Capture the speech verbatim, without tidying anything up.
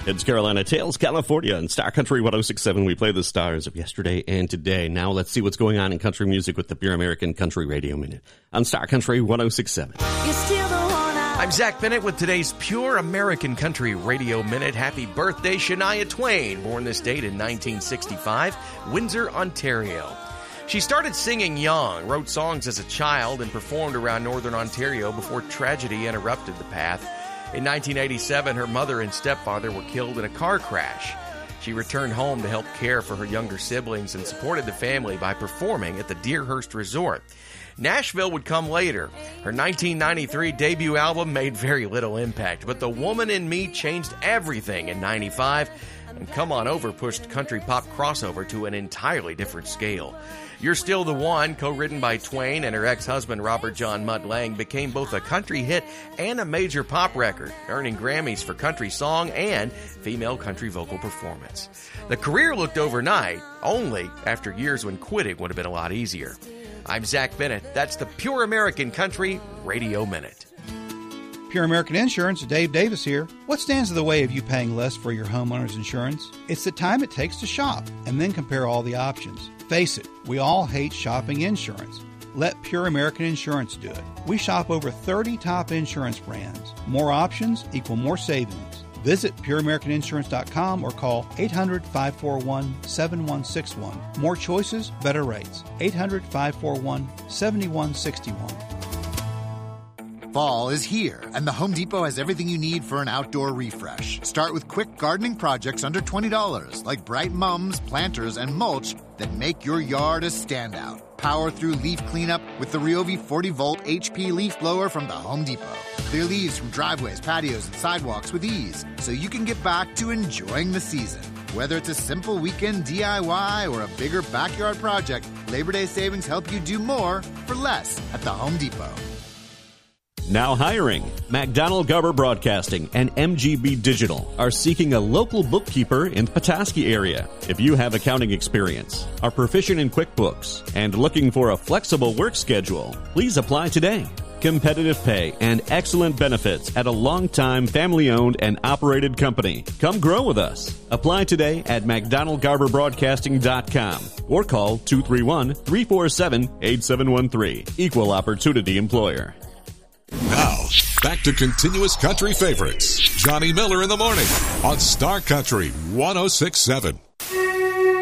It's Carolina Tales, California, and Star Country one oh six point seven. We play the stars of yesterday and today. Now let's see what's going on in country music with the Pure American Country Radio Minute on Star Country one oh six point seven. You're still the one I... I'm Zach Bennett with today's Pure American Country Radio Minute. Happy birthday, Shania Twain, born this date in nineteen sixty-five, Windsor, Ontario. She started singing young, wrote songs as a child, and performed around northern Ontario before tragedy interrupted the path. In nineteen eighty-seven, her mother and stepfather were killed in a car crash. She returned home to help care for her younger siblings and supported the family by performing at the Deerhurst Resort. Nashville would come later. Her nineteen ninety-three debut album made very little impact, but The Woman in Me changed everything in ninety-five, and Come On Over pushed country pop crossover to an entirely different scale. You're Still the One, co-written by Twain and her ex-husband Robert John Mutt Lange, became both a country hit and a major pop record, earning Grammys for country song and female country vocal performance. The career looked overnight, only after years when quitting would have been a lot easier. I'm Zach Bennett. That's the Pure American Country Radio Minute. Pure American Insurance, Dave Davis here. What stands in the way of you paying less for your homeowner's insurance? It's the time it takes to shop and then compare all the options. Face it, we all hate shopping insurance. Let Pure American Insurance do it. We shop over thirty top insurance brands. More options equal more savings. Visit pure american insurance dot com or call eight hundred, five four one, seven one six one. More choices, better rates. eight hundred, five four one, seven one six one. Fall is here, and the Home Depot has everything you need for an outdoor refresh. Start with quick gardening projects under twenty dollars, like bright mums, planters, and mulch that make your yard a standout. Power through leaf cleanup with the Ryobi forty volt H P leaf blower from the Home Depot. Clear leaves from driveways, patios, and sidewalks with ease, so you can get back to enjoying the season. Whether it's a simple weekend D I Y or a bigger backyard project, Labor Day savings help you do more for less at the Home Depot. Now hiring. McDonald Garber Broadcasting and M G B Digital are seeking a local bookkeeper in the Petoskey area. If you have accounting experience, are proficient in QuickBooks, and looking for a flexible work schedule, please apply today. Competitive pay and excellent benefits at a long-time family-owned and operated company. Come grow with us. Apply today at mcdonald garber broadcasting dot com or call two three one, three four seven, eight seven one three. Equal Opportunity Employer. Now, back to continuous country favorites. Johnny Miller in the morning on Star Country one oh six point seven.